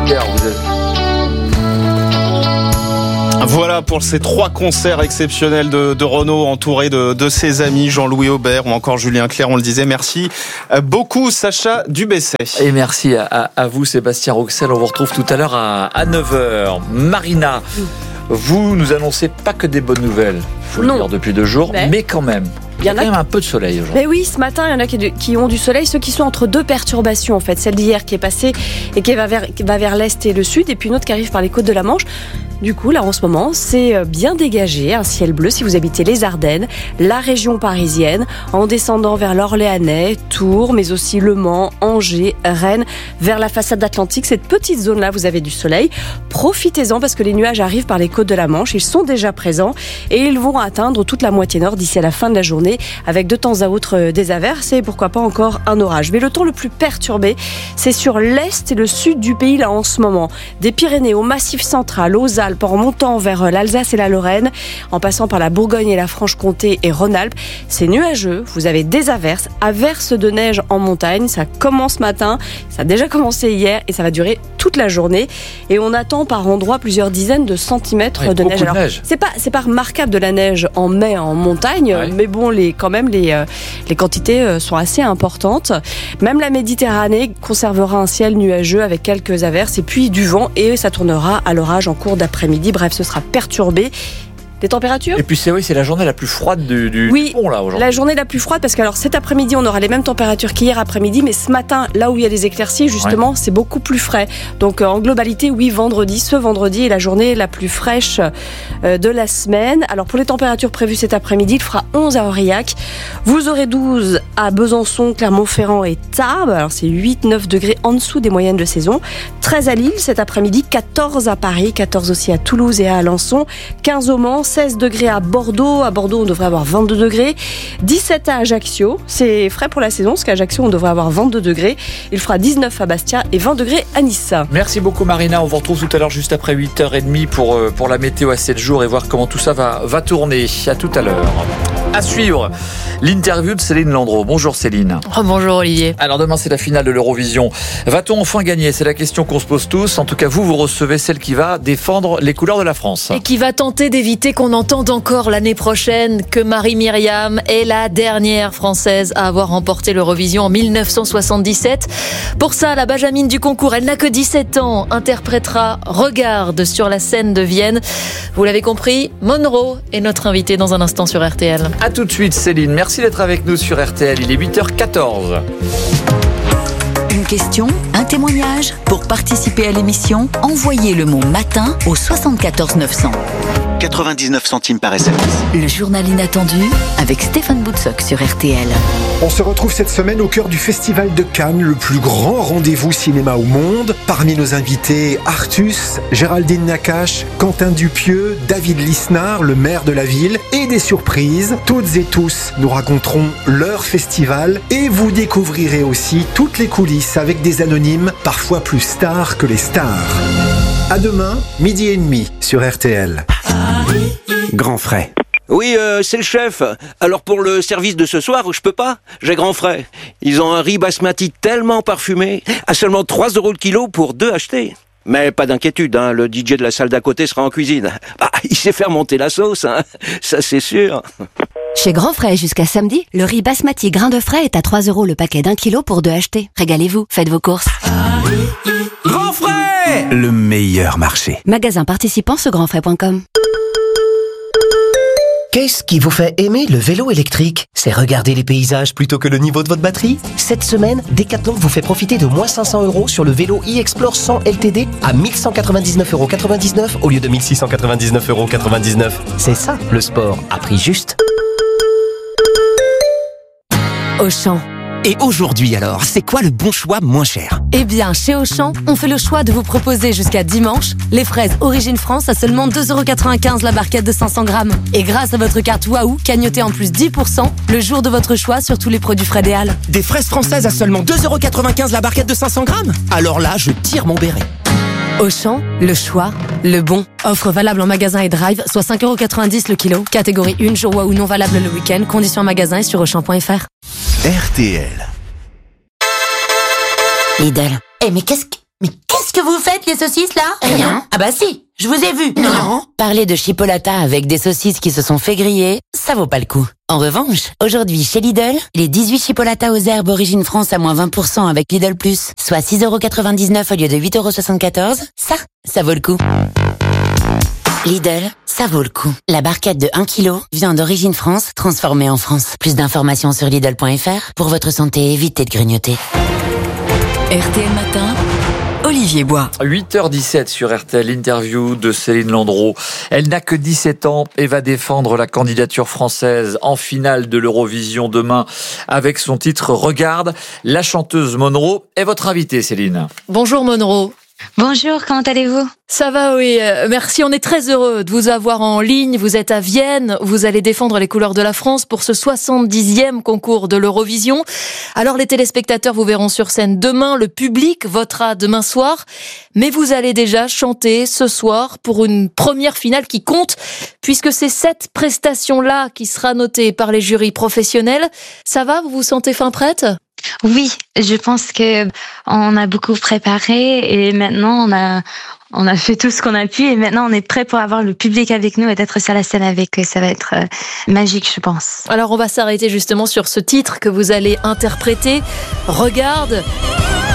super, vous êtes. Voilà pour ces 3 concerts exceptionnels de Renaud, entouré de ses amis Jean-Louis Aubert ou encore Julien Clerc, on le disait. Merci beaucoup Sacha Dubesset. Et merci à vous Sébastien Rouxel, on vous retrouve tout à l'heure à 9h. Marina, vous nous annoncez pas que des bonnes nouvelles, faut le dire depuis 2 jours, mais quand même. Il y a quand même un peu de soleil aujourd'hui. Mais oui, ce matin, il y en a qui ont du soleil, ceux qui sont entre 2 perturbations en fait. Celle d'hier qui est passée et qui va vers l'est et le sud, et puis une autre qui arrive par les côtes de la Manche. Du coup, là, en ce moment, c'est bien dégagé, un ciel bleu si vous habitez les Ardennes, la région parisienne, en descendant vers l'Orléanais, Tours, mais aussi Le Mans, Angers, Rennes, vers la façade atlantique. Cette petite zone-là, vous avez du soleil. Profitez-en parce que les nuages arrivent par les côtes de la Manche. Ils sont déjà présents et ils vont atteindre toute la moitié nord d'ici à la fin de la journée, avec de temps à autre des averses et pourquoi pas encore un orage. Mais le temps le plus perturbé, c'est sur l'est et le sud du pays là en ce moment. Des Pyrénées au Massif central, aux Alpes, en montant vers l'Alsace et la Lorraine, en passant par la Bourgogne et la Franche-Comté et Rhône-Alpes. C'est nuageux, vous avez des averses de neige en montagne. Ça commence ce matin, ça a déjà commencé hier et ça va durer toute la journée. Et on attend par endroits plusieurs dizaines de centimètres de neige. Alors, c'est pas remarquable de la neige en mai en montagne, mais bon, les quantités sont assez importantes. Même la Méditerranée conservera un ciel nuageux avec quelques averses et puis du vent, et ça tournera à l'orage en cours d'après-midi. Bref, ce sera perturbé. Les températures ? Et puis c'est la journée la plus froide du pont là aujourd'hui. La journée la plus froide parce que alors cet après-midi on aura les mêmes températures qu'hier après-midi, mais ce matin là où il y a des éclaircies justement c'est beaucoup plus frais. Donc en globalité ce vendredi est la journée la plus fraîche de la semaine. Alors pour les températures prévues cet après-midi, il fera 11 à Aurillac, vous aurez 12 à Besançon, Clermont-Ferrand et Tarbes. Alors c'est 8-9 degrés en dessous des moyennes de saison. 13 à Lille cet après-midi, 14 à Paris, 14 aussi à Toulouse et à Alençon, 15 au Mans, 16 degrés à Bordeaux. À Bordeaux, on devrait avoir 22 degrés. 17 à Ajaccio. C'est frais pour la saison, parce qu'à Ajaccio, on devrait avoir 22 degrés. Il fera 19 à Bastia et 20 degrés à Nice. Merci beaucoup, Marina. On vous retrouve tout à l'heure, juste après 8h30 pour la météo à 7 jours et voir comment tout ça va tourner. À tout à l'heure. À suivre, l'interview de Céline Landreau. Bonjour Céline. Oh, bonjour Olivier. Alors demain c'est la finale de l'Eurovision. Va-t-on enfin gagner ? C'est la question qu'on se pose tous. En tout cas vous recevez celle qui va défendre les couleurs de la France. Et qui va tenter d'éviter qu'on entende encore l'année prochaine que Marie-Myriam est la dernière Française à avoir remporté l'Eurovision en 1977. Pour ça, la Benjamine du concours, elle n'a que 17 ans, interprétera Regarde sur la scène de Vienne. Vous l'avez compris, Monroe est notre invitée dans un instant sur RTL. A tout de suite Céline, merci d'être avec nous sur RTL, il est 8h14. Une question, un témoignage. Pour participer à l'émission, envoyez le mot matin au 74 900. 99 centimes par SMS. Le journal inattendu avec Stéphane Boutsock sur RTL. On se retrouve cette semaine au cœur du Festival de Cannes, le plus grand rendez-vous cinéma au monde. Parmi nos invités, Artus, Géraldine Nakache, Quentin Dupieux, David Lisnard, le maire de la ville, et des surprises. Toutes et tous nous raconteront leur festival et vous découvrirez aussi toutes les coulisses avec des anonymes, parfois plus stars que les stars. À demain, 12h30 sur RTL. Grand frais. Oui, c'est le chef. Alors pour le service de ce soir, je peux pas. J'ai grand frais. Ils ont un riz basmati tellement parfumé, à seulement 3 € le kilo pour 2 achetés. Mais pas d'inquiétude, hein, le DJ de la salle d'à côté sera en cuisine. Bah, il sait faire monter la sauce, hein, ça c'est sûr. Chez Grand Frais, jusqu'à samedi, le riz basmati grain de frais est à 3 € le paquet d'1 kilo pour 2 achetés. Régalez-vous, faites vos courses. Grand Frais, le meilleur marché. Magasin participant sur grandfrais.com. Qu'est-ce qui vous fait aimer le vélo électrique ? C'est regarder les paysages plutôt que le niveau de votre batterie ? Cette semaine, Decathlon vous fait profiter de moins 500 € sur le vélo e-Explore 100 LTD à 1199,99 € au lieu de 1699,99 €. C'est ça, le sport à prix juste. Auchan. Et aujourd'hui alors, c'est quoi le bon choix moins cher ? Eh bien, chez Auchan, on fait le choix de vous proposer jusqu'à dimanche les fraises Origine France à seulement 2,95 € la barquette de 500 grammes. Et grâce à votre carte Waouh, cagnotez en plus 10% le jour de votre choix sur tous les produits Frédéal. Des fraises françaises à seulement 2,95 € la barquette de 500 grammes ? Alors là, je tire mon béret. Auchan, le choix, le bon. Offre valable en magasin et drive, soit 5,90 € le kilo. Catégorie 1, jour Waouh non valable le week-end. Conditions en magasin et sur Auchan.fr. RTL. Lidl. Mais Mais qu'est-ce que vous faites, les saucisses, là? Rien. Ah bah si, je vous ai vu. Non. Parler de chipolata avec des saucisses qui se sont fait griller, ça vaut pas le coup. En revanche, aujourd'hui, chez Lidl, les 18 chipolatas aux herbes Origine France à moins 20% avec Lidl Plus, soit 6,99€ au lieu de 8,74€, ça vaut le coup. Lidl, ça vaut le coup. La barquette de 1 kg, viande d'origine France, transformée en France. Plus d'informations sur Lidl.fr. Pour votre santé, évitez de grignoter. RTL Matin, Olivier Bois. 8h17 sur RTL, interview de Céline Landreau. Elle n'a que 17 ans et va défendre la candidature française en finale de l'Eurovision demain avec son titre Regarde. La chanteuse Monro est votre invitée, Céline. Bonjour Monro. Bonjour, comment allez-vous? Ça va, oui, merci. On est très heureux de vous avoir en ligne. Vous êtes à Vienne, vous allez défendre les couleurs de la France pour ce 70e concours de l'Eurovision. Alors les téléspectateurs vous verront sur scène demain, le public votera demain soir, mais vous allez déjà chanter ce soir pour une première finale qui compte, puisque c'est cette prestation-là qui sera notée par les jurys professionnels. Ça va, vous vous sentez fin prête ? Oui, je pense que on a beaucoup préparé et maintenant on a fait tout ce qu'on a pu et maintenant on est prêt pour avoir le public avec nous et d'être sur la scène avec eux. Ça va être magique, je pense. Alors on va s'arrêter justement sur ce titre que vous allez interpréter. Regarde.